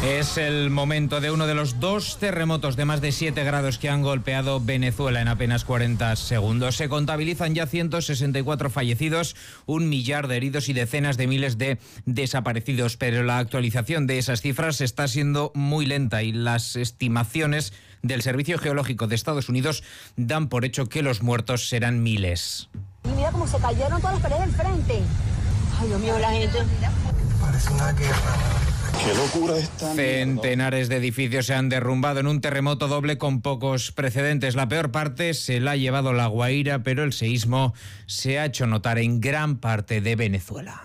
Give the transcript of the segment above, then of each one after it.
Es el momento de uno de los 2 terremotos de más de 7 grados que han golpeado Venezuela en apenas 40 segundos. Se contabilizan ya 164 fallecidos, 1 millar de heridos y decenas de miles de desaparecidos. Pero la actualización de esas cifras está siendo muy lenta y las estimaciones del Servicio Geológico de Estados Unidos dan por hecho que los muertos serán miles. Y mira cómo se cayeron todas las paredes del frente. Ay, Dios mío, la gente. Parece una guerra. ¡Qué locura esta! Centenares de edificios se han derrumbado en un terremoto doble con pocos precedentes. La peor parte se la ha llevado La Guaira, pero el seísmo se ha hecho notar en gran parte de Venezuela.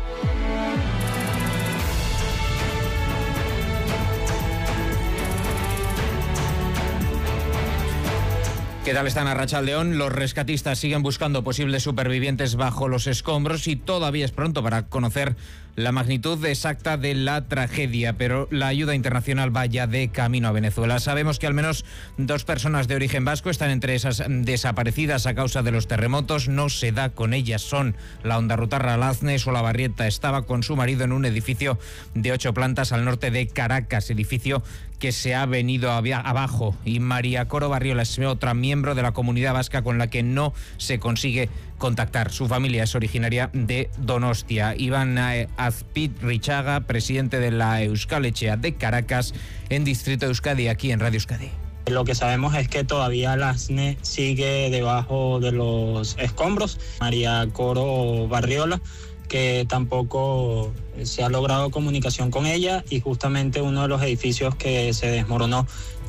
¿Qué tal están, Arratsaldeón? Los rescatistas siguen buscando posibles supervivientes bajo los escombros y todavía es pronto para conocer la magnitud exacta de la tragedia, pero la ayuda internacional va ya de camino a Venezuela. Sabemos que al menos 2 personas de origen vasco están entre esas desaparecidas a causa de los terremotos. No se da con ellas, son la Ondarrutarra Laznes o la Barrieta. Estaba con su marido en un edificio de 8 plantas al norte de Caracas, edificio que se ha venido abajo. Y María Coro Barriola es otra miembro de la comunidad vasca con la que no se consigue contactar. Su familia es originaria de Donostia. Iván Azpitrichaga, presidente de la Euskal Etxea de Caracas, en Distrito Euskadi, aquí en Radio Euskadi. Lo que sabemos es que todavía Lazne sigue debajo de los escombros. María Coro Barriola, que tampoco se ha logrado comunicación con ella, y justamente uno de los edificios que se desmoronó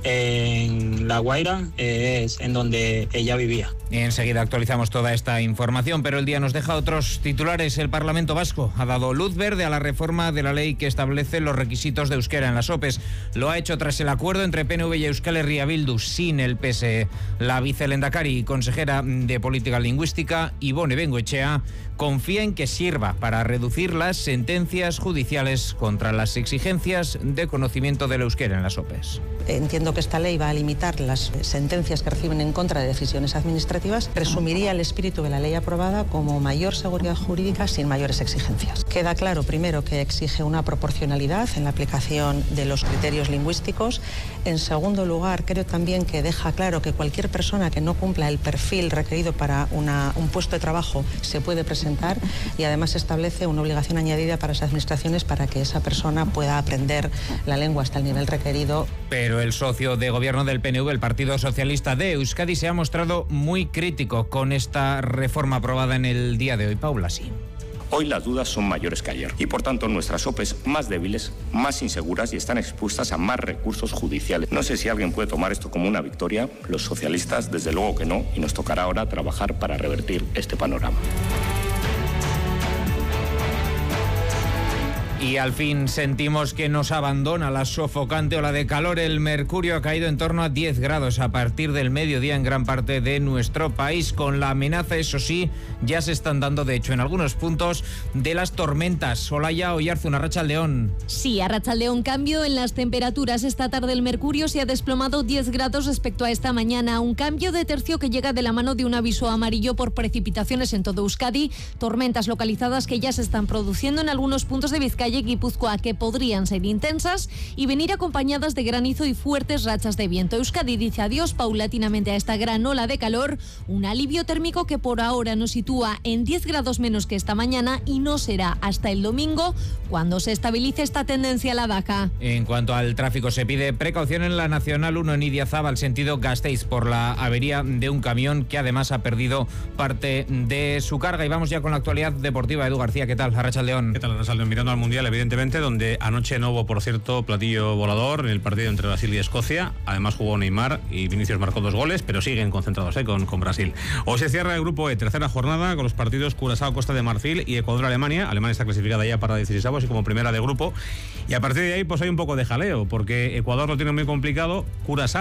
en La Guaira es en donde ella vivía. Enseguida actualizamos toda esta información, pero el día nos deja otros titulares. El Parlamento Vasco ha dado luz verde a la reforma de la ley que establece los requisitos de euskera en las OPEs. Lo ha hecho tras el acuerdo entre PNV y Euskal Herria Bildu, sin el PSE. La vicelehendakari y consejera de Política Lingüística, Ibone Bengoechea, confía en que sirva para reducir las sentencias judiciales contra las exigencias de conocimiento del euskera en las OPEs. Entiendo que esta ley va a limitar las sentencias que reciben en contra de decisiones administrativas. Resumiría el espíritu de la ley aprobada como mayor seguridad jurídica sin mayores exigencias. Queda claro, primero, que exige una proporcionalidad en la aplicación de los criterios lingüísticos. En segundo lugar, creo también que deja claro que cualquier persona que no cumpla el perfil requerido para un puesto de trabajo se puede presentar, y además establece una obligación añadida para las administraciones para que esa persona pueda aprender la lengua hasta el nivel requerido. Pero el socio de gobierno del PNV, el Partido Socialista de Euskadi, se ha mostrado muy crítico con esta reforma aprobada en el día de hoy. Paula, sí. Hoy las dudas son mayores que ayer y, por tanto, nuestras OPEs más débiles, más inseguras y están expuestas a más recursos judiciales. No sé si alguien puede tomar esto como una victoria. Los socialistas, desde luego que no, y nos tocará ahora trabajar para revertir este panorama. Y al fin sentimos que nos abandona la sofocante ola de calor. El mercurio ha caído en torno a 10 grados a partir del mediodía en gran parte de nuestro país, con la amenaza, eso sí, ya se están dando, de hecho, en algunos puntos, de las tormentas. Olaya Oyarzun, Arratsaldeón. Sí, Arratsaldeón, cambio en las temperaturas. Esta tarde el mercurio se ha desplomado 10 grados respecto a esta mañana. Un cambio de tercio que llega de la mano de un aviso amarillo por precipitaciones en todo Euskadi. Tormentas localizadas que ya se están produciendo en algunos puntos de Vizcaya y Guipúzcoa, que podrían ser intensas y venir acompañadas de granizo y fuertes rachas de viento. Euskadi dice adiós paulatinamente a esta gran ola de calor, un alivio térmico que por ahora nos sitúa en 10 grados menos que esta mañana, y no será hasta el domingo cuando se estabilice esta tendencia a la baja. En cuanto al tráfico, se pide precaución en la Nacional 1 en Idiazábal, sentido Gasteiz, por la avería de un camión que además ha perdido parte de su carga. Y vamos ya con la actualidad deportiva. Edu García, ¿qué tal? Arratsaldeón. ¿Qué tal, Arratsaldeón? Mirando al Mundial, evidentemente, donde anoche no hubo, por cierto, platillo volador en el partido entre Brasil y Escocia. Además jugó Neymar y Vinicius marcó 2 goles, pero siguen concentrados con Brasil. Hoy se cierra el grupo E, tercera jornada, con los partidos Curazao, Costa de Marfil y Ecuador-Alemania. Alemania está clasificada ya para 16avos y como primera de grupo. Y a partir de ahí pues hay un poco de jaleo, porque Ecuador lo tiene muy complicado. Curazao